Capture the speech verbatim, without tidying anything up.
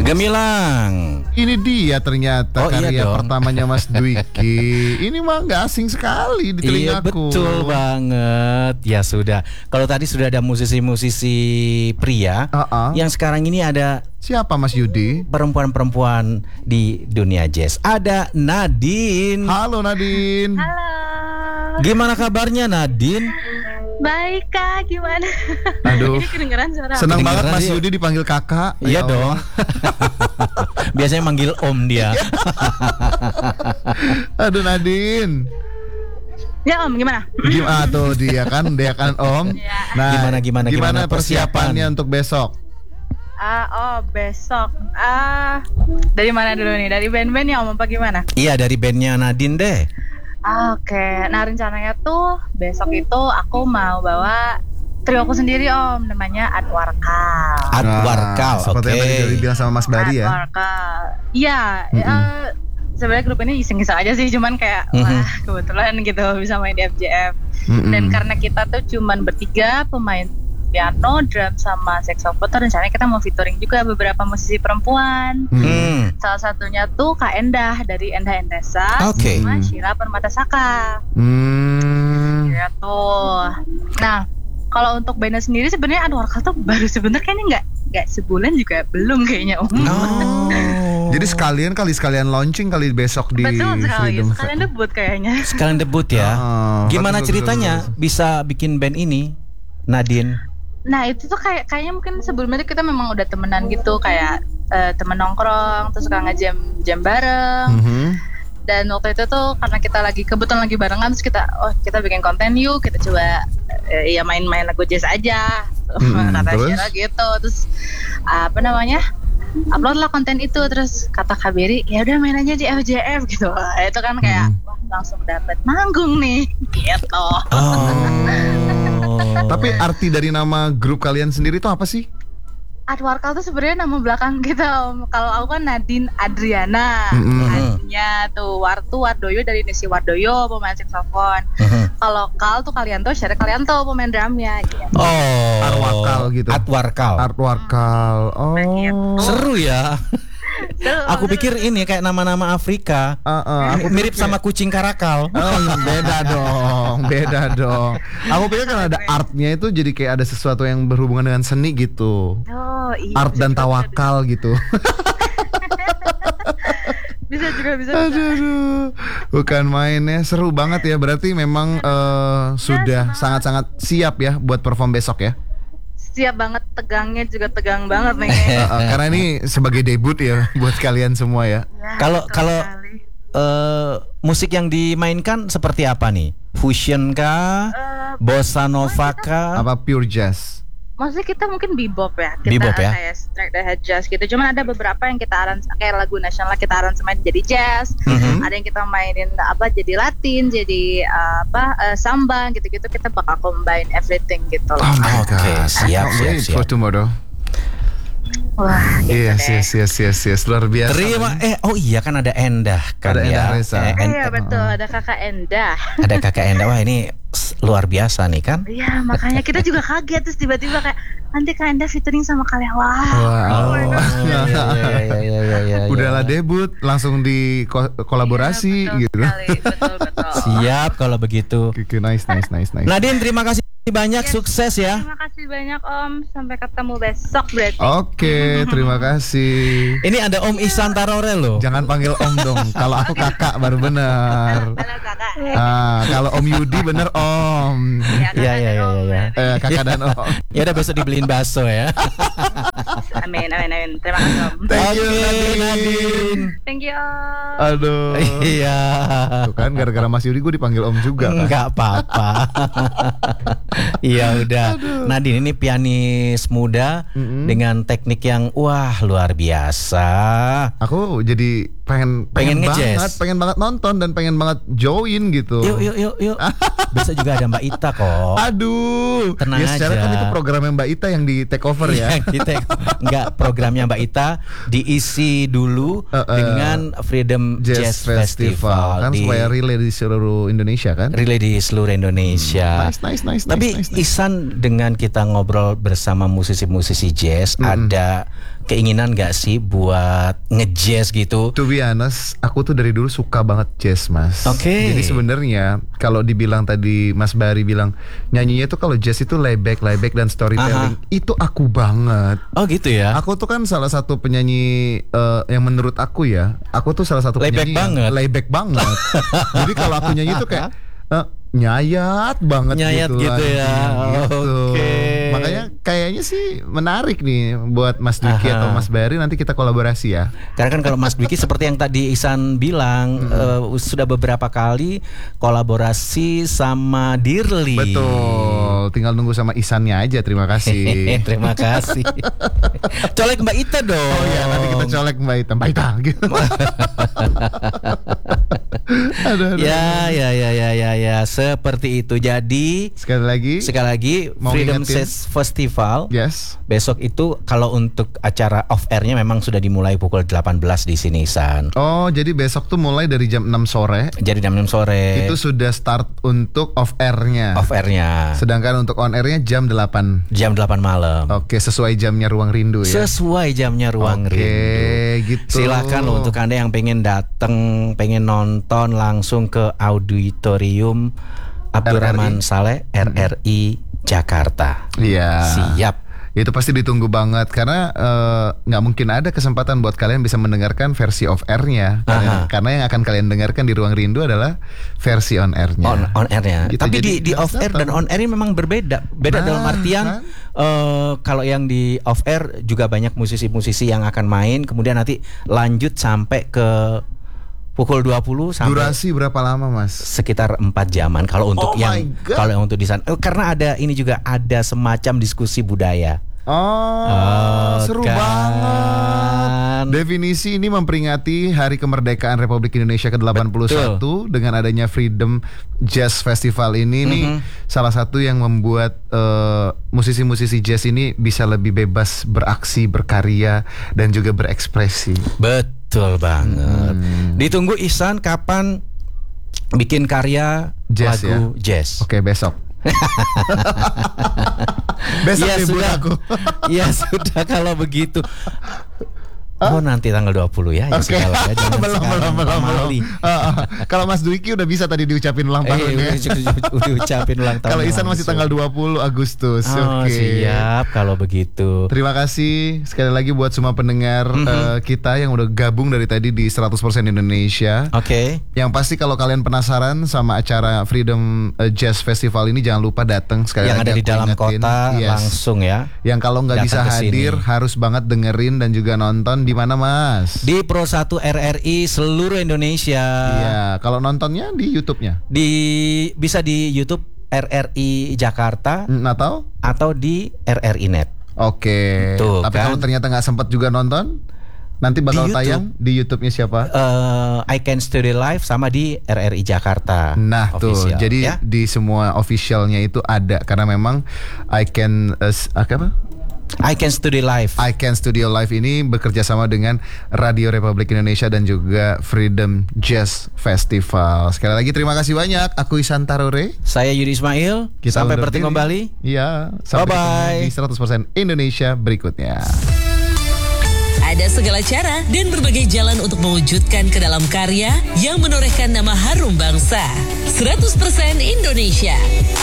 Gemilang. Ini dia ternyata Oh, iya karya dong. pertamanya Mas Dwiki. Ini mah nggak asing sekali di Iya telingaku. betul banget. Ya sudah. Kalau tadi sudah ada musisi-musisi pria, Uh-uh. yang sekarang ini ada Siapa Mas Yudi? perempuan-perempuan di dunia jazz. Ada Nadine. Halo Nadine. Halo. Gimana kabarnya Nadine? Baik Kak, gimana? Aduh. Ini kedengeran suara. Senang Kedengeran banget Mas dia. Yudi dipanggil kakak. Iya Ya Allah. dong. Biasanya manggil Om dia. Aduh Nadine. Ya Om, gimana? Gimana tuh dia kan, dia kan Om. Iya. Nah, Gimana, gimana, gimana persiapannya persiapan? untuk besok? Ah, oh besok. Ah, dari mana dulu nih? Dari band-band ya Om apa gimana? Iya dari bandnya Nadine deh. Ah, Oke, nah rencananya tuh besok itu aku mau bawa trio aku sendiri Om, namanya Adwarkal. Adwarkal, Nah, seperti yang oke. tadi dibilang sama Mas Bari ya. Adwarkal. Iya, Mm-mm. eh, sebenarnya grup ini iseng-iseng aja sih, cuman kayak Mhm. wah kebetulan gitu bisa main di F J F. Mm-mm. Dan karena kita tuh cuman bertiga pemain piano, drum, sama saxophone, tuh rencananya kita mau featuring juga beberapa musisi perempuan. Mm. Hmm. Salah satunya tuh Kak Endah dari Endah Endesa, Oke. sama Sheila Permatasaka. Hmm. Gitu. Nah, kalau untuk bandnya sendiri sebenarnya Adwarkal tuh baru sebenarnya kayaknya nggak nggak sebulan juga belum kayaknya Om. Oh. Jadi sekalian kali sekalian launching kali besok di Betul sekali. Freedom Sekalian debut kayaknya. Sekalian debut ya. Oh, Gimana betul, betul, ceritanya betul, betul. bisa bikin band ini, Nadine? Nah itu tuh kayak kayaknya mungkin sebelumnya tuh kita memang udah temenan gitu kayak eh, temen nongkrong terus suka ngejam jam bareng. Mhm. Dan waktu itu tuh karena kita lagi kebetulan lagi barengan terus kita oh kita bikin konten yuk kita coba eh, ya main-main lagu jazz aja. Mm-mm, Kata terus? Sheila gitu terus apa namanya upload lah konten itu terus kata Kak Beri ya udah main aja di F J F gitu. Nah, itu kan kayak Mm. wah langsung dapet manggung nih gitu. Oh. Tapi arti dari nama grup kalian sendiri itu apa sih? Adwarkal tuh sebenarnya nama belakang kita Om. Kalau aku kan Nadine Adriana. Mm-mm. Adnya tuh Wartu Wardoyo dari Nisi Wardoyo pemain saxophone. Mhm. Kalau Kal tuh Kalianto, Syarif Kalianto pemain drumnya gitu. Oh. Arwakal gitu. Adwarkal. Artwarkal. Oh. Begitu. Seru ya. Seru, Aku seru. pikir ini kayak nama-nama Afrika. Uh, uh, aku Mirip pikir- sama kucing karakal. Oh, beda dong, beda dong. Aku pikir kan ada artnya itu jadi kayak ada sesuatu yang berhubungan dengan seni gitu. Oh, iya, Art bisa dan juga, tawakal gitu. Bisa juga bisa. Aduh, bisa. aduh. Bukan mainnya, seru banget ya. Berarti memang eh, sudah sangat-sangat siap ya buat perform besok ya. Siap banget, tegangnya juga tegang banget nih. Eh, eh, karena ini sebagai debut ya buat kalian semua ya. Ya, Kalau- betul kalau- sekali. Eh, musik yang dimainkan seperti apa nih? Fusion kah? Eh, Bossa nova kah? Apa pure jazz? maksudnya kita mungkin bebop ya, kita Bebop ya? kayak straight ahead jazz gitu. Cuman ada beberapa yang kita arrange kayak lagu nasional kita aransemen jadi jazz. Mhm. Ada yang kita mainin apa jadi Latin, jadi uh, apa uh, samba gitu-gitu. Kita bakal combine everything gitu loh. Oh my Oke, God. siap, I can't siap, wait siap. for tomorrow. Wah, gitu Yes, deh. yes, yes, yes, yes. Luar biasa. Terima eh oh iya kan ada Endah kan Ada ya. Endah Reza. Eh, En- Iya betul, ada kakak Endah. ada kakak Endah. Wah ini s- luar biasa nih kan. Iya makanya kita juga kaget terus tiba-tiba kayak nanti kak Endah featuring sama kalian. Wah. Wow. Oh, iya, iya, iya, iya, iya, iya, iya. Udahlah debut, langsung di ko- kolaborasi Iya, betul gitu. sekali, betul betul. Siap kalau begitu. Oke, nice, nice, nice, nice. Nadine terima kasih banyak, Yes. sukses ya. Terima kasih banyak Om. Sampai ketemu besok berarti. Oke, terima kasih. Ini ada Om Ihsan Tarore loh. Jangan panggil Om dong. Kalau aku kakak baru benar. Halo kakak. Ah, kalau Om Yudi bener Om. Ya, Iya, iya, iya, iya. Eh, kakak dan Om. Ya udah besok dibeliin bakso ya. Amin, amin, amin. Terima kasih Om. Thank you, Oke, Nadine. Nadine. Thank you Om. Aduh. Iya. Tuh kan gara-gara Mas Yudi gue dipanggil Om juga kan. Enggak apa-apa. Iya udah. Nadine ini pianis muda Mm-mm. dengan teknik yang wah luar biasa. Aku jadi pengen Pengen pengen, ngejazz. banget, pengen banget nonton dan pengen banget join gitu. Yuk yuk yuk yuk. Besok juga ada Mbak Ita kok. Aduh, Tenang ya secara aja. kan itu programnya Mbak Ita yang di take over ya. Iya, kita enggak, programnya Mbak Ita diisi dulu Uh, uh, dengan Freedom Jazz, Jazz, Festival, Festival kan di, supaya relay di seluruh Indonesia kan. relay di seluruh Indonesia. Nice, nice, nice, Tapi nice, nice, nice. Ihsan, dengan kita ngobrol bersama musisi-musisi jazz, ada keinginan nggak sih buat ngejazz gitu? To be honest, aku tuh dari dulu suka banget jazz, Mas. Oke. Jadi sebenarnya kalau dibilang tadi Mas Bari bilang nyanyinya tuh kalau jazz itu layback, layback dan storytelling, itu aku banget. Oh gitu ya. Aku tuh kan salah satu penyanyi eh, yang menurut aku ya, aku tuh salah satu Layback penyanyi banget. yang layback banget. Jadi kalau aku nyanyi tuh kayak eh, nyayat banget Nyayat gitu, gitu lah. ya. Gitu. Oke. Makanya kayaknya sih menarik nih buat Mas Dwiki Aha. atau Mas Bari, nanti kita kolaborasi ya. Karena kan kalau Mas Dwiki seperti yang tadi Ihsan bilang, eh, sudah beberapa kali kolaborasi sama Dirli. Betul, tinggal nunggu sama Isannya aja. Terima kasih. Terima kasih. Colek Mbak Ita dong. Oh iya, nanti kita colek Mbak Ita, Mbak Ita gitu. aduh, aduh. Ya, ya, ya, ya, ya, ya, seperti itu. Jadi Sekali lagi, sekali lagi Mau Freedom ngingetin? Jazz Festival yes. besok itu kalau untuk acara off airnya memang sudah dimulai pukul delapan belas di sini, San. Oh, jadi besok tuh mulai dari jam enam sore. Jadi jam enam sore Itu sudah start untuk off airnya. off airnya. Sedangkan untuk on airnya jam delapan. Jam delapan malam. Oke, sesuai jamnya Ruang Rindu ya. Sesuai jamnya Ruang Oke, Rindu. gitu. Silakan loh untuk Anda yang pengen datang, pengen nonton langsung ke auditorium Abdurrahman Saleh R R I Jakarta. Iya. Siap. Itu pasti ditunggu banget karena eh, nggak mungkin ada kesempatan buat kalian bisa mendengarkan versi off airnya. Karena, Aha. karena yang akan kalian dengarkan di Ruang Rindu adalah versi on airnya. On, on airnya. Gitu, Tapi jadi di, di harus off air dan datang. on air ini memang berbeda. Beda Nah, dalam artian kan? eh, kalau yang di off air juga banyak musisi-musisi yang akan main, kemudian nanti lanjut sampai ke pukul dua puluh sampai Durasi berapa lama, Mas? sekitar empat jaman kalau untuk Oh yang my God. kalau yang untuk di sana. Eh, karena ada ini juga ada semacam diskusi budaya. Oh, Oh, seru kan. banget. Definisi ini memperingati Hari Kemerdekaan Republik Indonesia ke delapan puluh satu dengan adanya Freedom Jazz Festival ini nih salah satu yang membuat eh, musisi-musisi jazz ini bisa lebih bebas beraksi, berkarya dan juga berekspresi. Betul banget. Ditunggu Ihsan kapan bikin karya Jazz lagu jazz. Oke, besok. Besok Ya libur sudah. aku. Ya sudah kalau begitu. Oh nanti tanggal dua puluh ya. Ya Oke. sudah lah ya, jangan belum, sekarang, belum, belum, pamali. belum. Ah, ah. Kalau Mas Dwiki udah bisa tadi diucapin ulang Eh, tahun ya. udah, udah, udah ucapin ulang tahun. Kalau Ihsan masih langsung. tanggal dua puluh Agustus. Oh Oke. siap kalau begitu. Terima kasih sekali lagi buat semua pendengar eh, kita yang udah gabung dari tadi di seratus persen Indonesia. Oke. Yang pasti kalau kalian penasaran sama acara Freedom eh, Jazz Festival ini, jangan lupa datang sekali Yang lagi ada di aku dalam ingetin. kota Yes. langsung ya. Yang kalau nggak datang bisa ke sini. hadir harus banget dengerin dan juga nonton di mana, Mas? Di Pro satu R R I seluruh Indonesia. Iya, kalau nontonnya di YouTube-nya. Di bisa di YouTube R R I Jakarta Mm, atau atau di R R I Net. Oke. Tuh, Tapi kan. kalau ternyata nggak sempat juga nonton, nanti bakal YouTube. tayang di YouTube-nya siapa? Eh, I Can Study Live sama di R R I Jakarta. Nah Official, tuh, jadi ya. di semua officialnya itu ada karena memang I Can uh, s- apa? I Can Study Live. I Can Studio Live ini bekerja sama dengan Radio Republik Indonesia dan juga Freedom Jazz Festival. Sekali lagi terima kasih banyak. Aku Ihsan Tarore. Saya Yudi Ismail. Kita Sampai undur bertemu diri. kembali. Iya, sampai Bye-bye. ketemu di seratus persen Indonesia berikutnya. Ada segala cara dan berbagai jalan untuk mewujudkan ke dalam karya yang menorehkan nama harum bangsa. seratus persen Indonesia.